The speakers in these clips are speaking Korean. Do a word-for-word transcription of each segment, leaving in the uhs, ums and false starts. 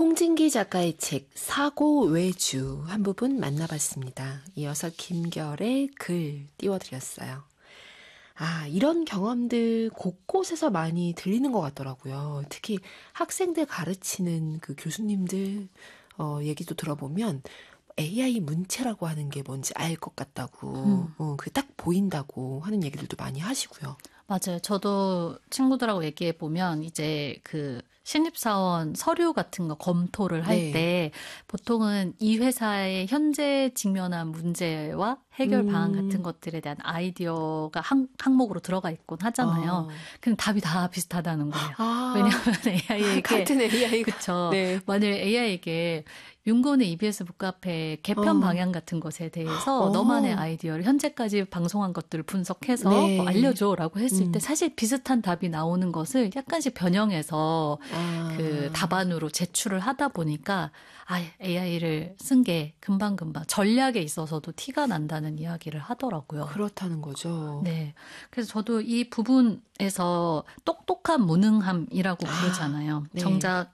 홍진기 작가의 책 사고 외주 한 부분 만나봤습니다. 이어서 김결의 글 띄워드렸어요. 아, 이런 경험들 곳곳에서 많이 들리는 것 같더라고요. 특히 학생들 가르치는 그 교수님들 어, 얘기도 들어보면 에이아이 문체라고 하는 게 뭔지 알 것 같다고, 음. 어, 그게 딱 보인다고 하는 얘기들도 많이 하시고요. 맞아요. 저도 친구들하고 얘기해 보면 이제 그 신입사원 서류 같은 거 검토를 할 때 네. 보통은 이 회사의 현재 직면한 문제와 해결 방안 음. 같은 것들에 대한 아이디어가 한, 항목으로 들어가 있곤 하잖아요. 어. 그럼 답이 다 비슷하다는 거예요. 아. 왜냐하면 에이아이에게 같은 에이아이 그렇죠. 네. 만약 에이아이에게 윤고은의 이비에스 북카페 개편 어. 방향 같은 것에 대해서 어. 너만의 아이디어를 현재까지 방송한 것들을 분석해서 네. 뭐 알려줘라고 했을 음. 때 사실 비슷한 답이 나오는 것을 약간씩 변형해서 아. 그 답안으로 제출을 하다 보니까 아, 에이아이를 쓴 게 금방금방 전략에 있어서도 티가 난다는 이야기를 하더라고요. 그렇다는 거죠. 네. 그래서 저도 이 부분에서 똑똑한 무능함이라고 부르잖아요. 아, 네. 정작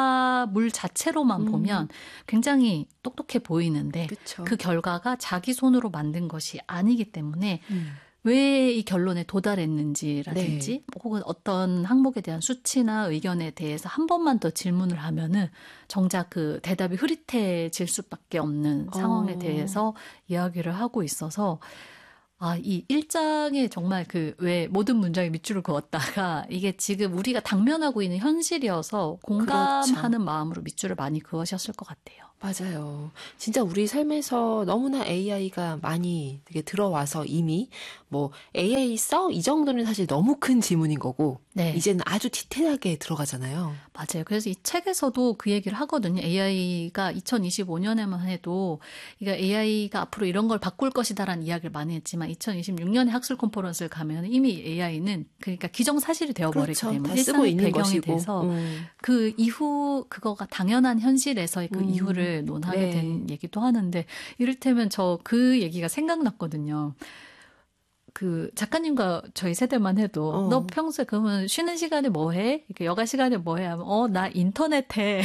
결과물 자체로만 음. 보면 굉장히 똑똑해 보이는데 그쵸. 그 결과가 자기 손으로 만든 것이 아니기 때문에 음. 왜 이 결론에 도달했는지라든지 네. 혹은 어떤 항목에 대한 수치나 의견에 대해서 한 번만 더 질문을 하면은 정작 그 대답이 흐릿해질 수밖에 없는 상황에 어. 대해서 이야기를 하고 있어서 아, 이 일장에 정말 그 왜 모든 문장에 밑줄을 그었다가 이게 지금 우리가 당면하고 있는 현실이어서 공감하는 그렇죠. 마음으로 밑줄을 많이 그으셨을 것 같아요. 맞아요. 진짜 우리 삶에서 너무나 에이아이가 많이 되게 들어와서 이미 뭐 에이아이 써? 이 정도는 사실 너무 큰 지문인 거고 네. 이제는 아주 디테일하게 들어가잖아요. 맞아요. 그래서 이 책에서도 그 얘기를 하거든요. 에이아이가 이천이십오 년에만 해도 그러니까 에이아이가 앞으로 이런 걸 바꿀 것이다라는 이야기를 많이 했지만 이천이십육 년에 학술 컨퍼런스를 가면 이미 에이아이는 그러니까 기정사실이 되어버리기 그렇죠. 때문에 다 쓰고 있는 배경이 것이고. 돼서 음. 그 이후 그거가 당연한 현실에서의 그 음. 이후를 논하게 네. 된 얘기도 하는데 이를테면 저 그 얘기가 생각났거든요. 그 작가님과 저희 세대만 해도 어. 너 평소에 그러면 쉬는 시간에 뭐 해? 여가 시간에 뭐 해? 하면 어, 나 인터넷 해.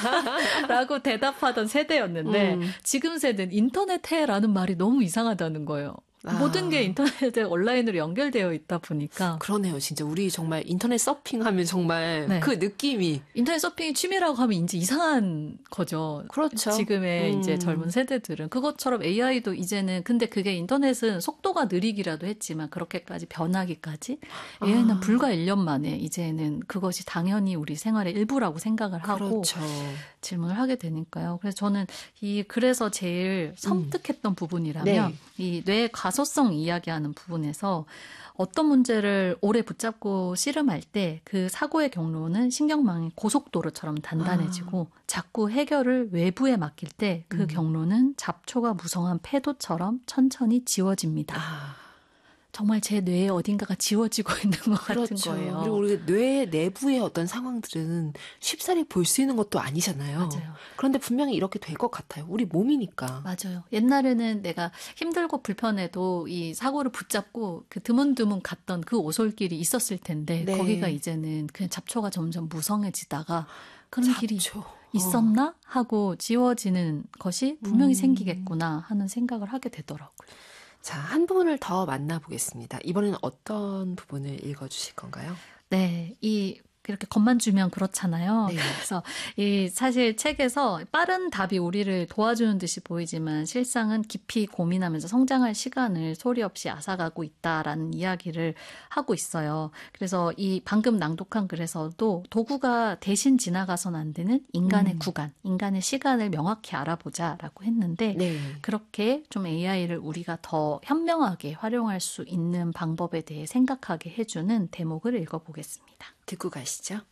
라고 대답하던 세대였는데 음. 지금 세대는 인터넷 해라는 말이 너무 이상하다는 거예요. 아. 모든 게 인터넷에 온라인으로 연결되어 있다 보니까. 그러네요. 진짜 우리 정말 인터넷 서핑하면 정말 네. 그 느낌이. 인터넷 서핑이 취미라고 하면 이제 이상한 거죠. 그렇죠. 지금의 음. 이제 젊은 세대들은. 그것처럼 에이아이도 이제는 근데 그게 인터넷은 속도가 느리기라도 했지만 그렇게까지 변하기까지 에이아이는 아. 불과 일 년 만에 이제는 그것이 당연히 우리 생활의 일부라고 생각을 하고 그렇죠. 질문을 하게 되니까요. 그래서 저는 이 그래서 제일 섬뜩했던 음. 부분이라면 네. 이 뇌 가소성 이야기하는 부분에서 어떤 문제를 오래 붙잡고 씨름할 때 그 사고의 경로는 신경망이 고속도로처럼 단단해지고 아. 자꾸 해결을 외부에 맡길 때 그 음. 경로는 잡초가 무성한 패도처럼 천천히 지워집니다. 아. 정말 제 뇌에 어딘가가 지워지고 있는 것 그렇죠. 같은 거예요. 그리고 우리 뇌 내부의 어떤 상황들은 쉽사리 볼 수 있는 것도 아니잖아요. 맞아요. 그런데 분명히 이렇게 될 것 같아요. 우리 몸이니까. 맞아요. 옛날에는 내가 힘들고 불편해도 이 사고를 붙잡고 그 드문드문 갔던 그 오솔길이 있었을 텐데 네. 거기가 이제는 그냥 잡초가 점점 무성해지다가 그런 잡초. 길이 있었나 하고 지워지는 것이 분명히 음. 생기겠구나 하는 생각을 하게 되더라고요. 자, 한 부분을 더 만나보겠습니다. 이번에는 어떤 부분을 읽어주실 건가요? 네, 이 이렇게 겉만 주면 그렇잖아요. 네. 그래서 이 사실 책에서 빠른 답이 우리를 도와주는 듯이 보이지만 실상은 깊이 고민하면서 성장할 시간을 소리 없이 앗아가고 있다라는 이야기를 하고 있어요. 그래서 이 방금 낭독한 글에서도 도구가 대신 지나가선 안 되는 인간의 음. 구간, 인간의 시간을 명확히 알아보자라고 했는데 네. 그렇게 좀 에이아이를 우리가 더 현명하게 활용할 수 있는 방법에 대해 생각하게 해주는 대목을 읽어보겠습니다. 듣고 가시죠.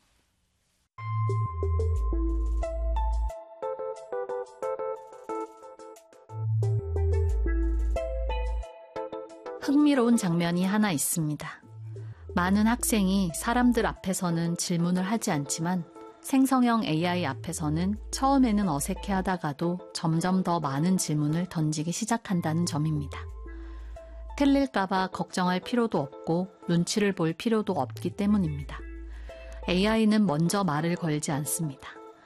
흥미로운 장면이 하나 있습니다. 많은 학생이 사람들 앞에서는 질문을 하지 않지만 생성형 에이아이 앞에서는 처음에는 어색해하다가도 점점 더 많은 질문을 던지기 시작한다는 점입니다. 틀릴까봐 걱정할 필요도 없고 눈치를 볼 필요도 없기 때문입니다. 에이아이는 먼저 말을 걸지 않습니다.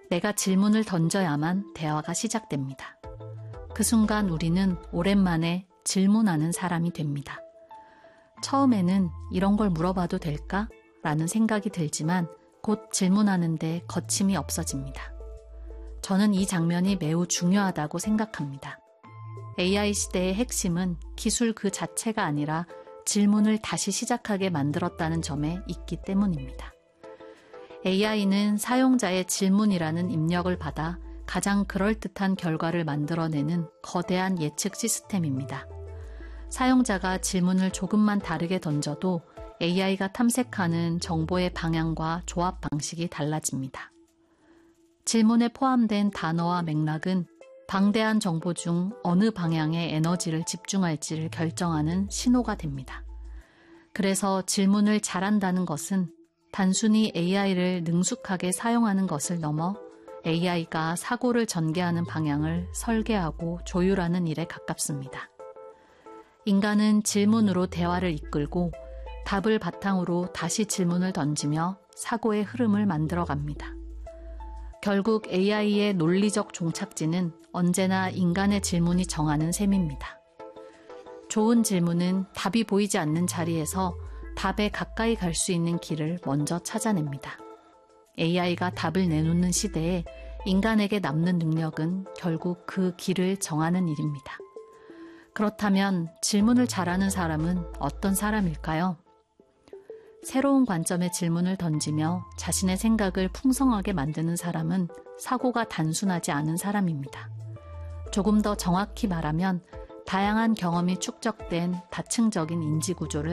내가 질문을 던져야만 대화가 시작됩니다. 그 순간 우리는 오랜만에 질문하는 사람이 됩니다. 처음에는 이런 걸 물어봐도 될까? 라는 생각이 들지만 곧 질문하는데 거침이 없어집니다. 저는 이 장면이 매우 중요하다고 생각합니다. 에이아이 시대의 핵심은 기술 그 자체가 아니라 질문을 다시 시작하게 만들었다는 점에 있기 때문입니다. 에이아이는 사용자의 질문이라는 입력을 받아 가장 그럴듯한 결과를 만들어내는 거대한 예측 시스템입니다. 사용자가 질문을 조금만 다르게 던져도 에이아이가 탐색하는 정보의 방향과 조합 방식이 달라집니다. 질문에 포함된 단어와 맥락은 방대한 정보 중 어느 방향에 에너지를 집중할지를 결정하는 신호가 됩니다. 그래서 질문을 잘한다는 것은 단순히 에이아이를 능숙하게 사용하는 것을 넘어 에이아이가 사고를 전개하는 방향을 설계하고 조율하는 일에 가깝습니다. 인간은 질문으로 대화를 이끌고 답을 바탕으로 다시 질문을 던지며 사고의 흐름을 만들어갑니다. 결국 에이아이의 논리적 종착지는 언제나 인간의 질문이 정하는 셈입니다. 좋은 질문은 답이 보이지 않는 자리에서 답에 가까이 갈 수 있는 길을 먼저 찾아냅니다. 에이아이가 답을 내놓는 시대에 인간에게 남는 능력은 결국 그 길을 정하는 일입니다. 그렇다면 질문을 잘하는 사람은 어떤 사람일까요? 새로운 관점의 질문을 던지며 자신의 생각을 풍성하게 만드는 사람은 사고가 단순하지 않은 사람입니다. 조금 더 정확히 말하면 다양한 경험이 축적된 다층적인 인지 구조를